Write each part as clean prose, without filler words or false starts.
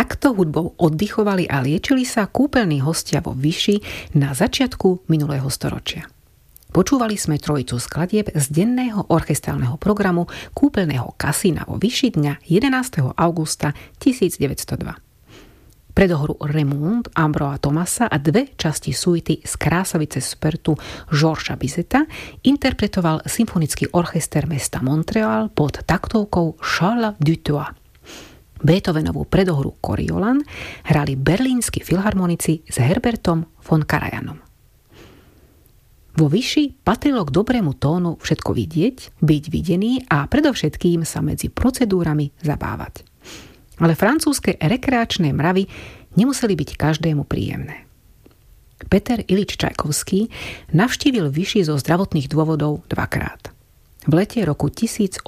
Takto hudbou oddychovali a liečili sa kúpeľní hostia vo Vichy na začiatku minulého storočia. Počúvali sme trojicu skladieb z denného orchestrálneho programu kúpeľného kasína vo Vichy dňa 11. augusta 1902. Predohru Raymond Ambroa Thomasa a dve časti suity z Krásavice Spertu Georgesa Bizeta interpretoval symfonický orchester mesta Montreal pod taktovkou Charles Dutoit. Beethovenovú predohru Coriolan hrali berlínsky filharmonici s Herbertom von Karajanom. Vo Vichy patrilo k dobrému tónu všetko vidieť, byť videný a predovšetkým sa medzi procedúrami zabávať. Ale francúzske rekreačné mravy nemuseli byť každému príjemné. Peter Ilič Čajkovský navštívil Vichy zo zdravotných dôvodov dvakrát. V lete roku 1876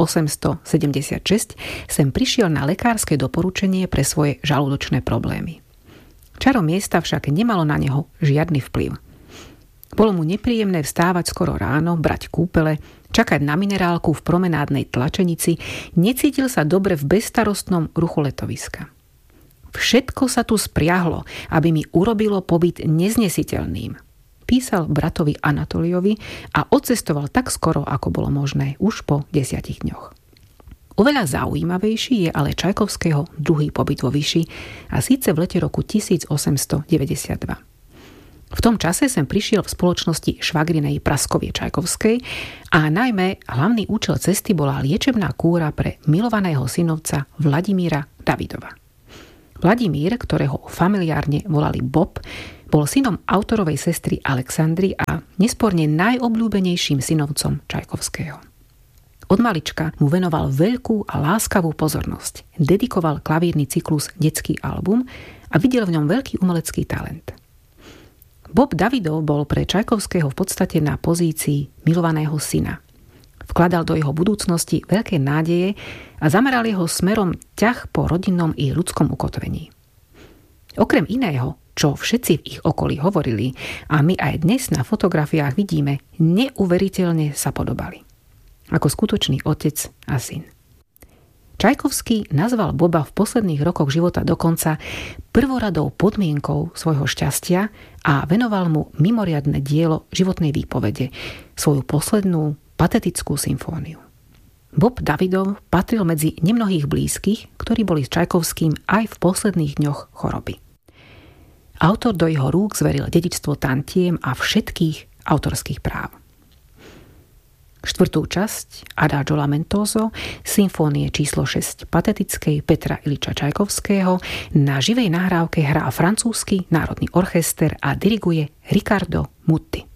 sem prišiel na lekárske doporučenie pre svoje žalúdočné problémy. Čaro miesta však nemalo na neho žiadny vplyv. Bolo mu nepríjemné vstávať skoro ráno, brať kúpele, čakať na minerálku v promenádnej tlačenici, necítil sa dobre v bezstarostnom ruchu letoviska. Všetko sa tu spriahlo, aby mi urobilo pobyt neznesiteľným, písal bratovi Anatoliovi a odcestoval tak skoro, ako bolo možné, už po 10 dňoch. Oveľa zaujímavejší je ale Čajkovského druhý pobyt vo Vichy, a síce v lete roku 1892. V tom čase sem prišiel v spoločnosti švagrinej Praskovie Čajkovskej a najmä hlavný účel cesty bola liečebná kúra pre milovaného synovca Vladimíra Davidova. Vladimír, ktorého familiárne volali Bob, bol synom autorovej sestry Alexandry a nesporne najobľúbenejším synovcom Čajkovského. Od malička mu venoval veľkú a láskavú pozornosť, dedikoval klavírny cyklus Detský album a videl v ňom veľký umelecký talent. Bob Davidov bol pre Čajkovského v podstate na pozícii milovaného syna. Vkladal do jeho budúcnosti veľké nádeje a zameral jeho smerom ťah po rodinnom i ľudskom ukotvení. Okrem iného, čo všetci v ich okolí hovorili a my aj dnes na fotografiách vidíme, neuveriteľne sa podobali. Ako skutočný otec a syn. Čajkovský nazval Boba v posledných rokoch života dokonca prvoradou podmienkou svojho šťastia a venoval mu mimoriadne dielo životnej výpovede, svoju poslednú patetickú symfóniu. Bob Davidov patril medzi nemnohých blízkych, ktorí boli s Čajkovským aj v posledných dňoch choroby. Autor do jeho rúk zveril dedičstvo tantiem a všetkých autorských práv. Štvrtú časť Adagio lamentoso symfónie číslo 6 patetickej Petra Iliča Čajkovského na živej nahrávke hrá francúzsky národný orchester a diriguje Riccardo Muti.